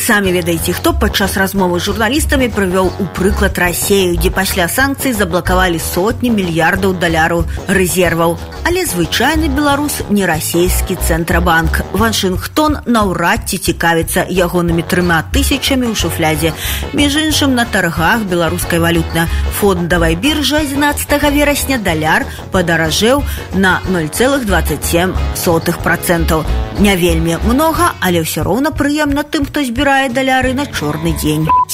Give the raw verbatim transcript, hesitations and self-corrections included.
Самі ведаеце, хто падчас размовы з журналістамі прывёў у прыклад Расею, дзе пасля санкцый заблакавалі сотні мільярдаў даляраў рэзерваў. Але звычайны беларус не расейскі цэнтрабанк. Вашынгтон наўрад ці цікавіцца ягонымі трыма тысячамі ў шуфлядзе. Між іншым, на таргах беларускай валютна-фондавай біржы адзінаццатага верасня даляр падаражэў на ноль цэлых дваццаць сем сотых працэнта. Не вельмі многа, але ўсё роўна прыемна тым, хто збірае даляры на чорны дзень.